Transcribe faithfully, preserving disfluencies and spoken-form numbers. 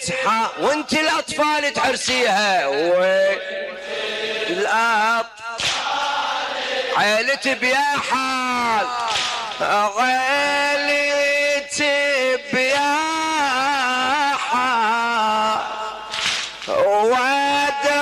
تح... وانت الاطفال تحرسيها وين الاب عيلتي بيا حال غير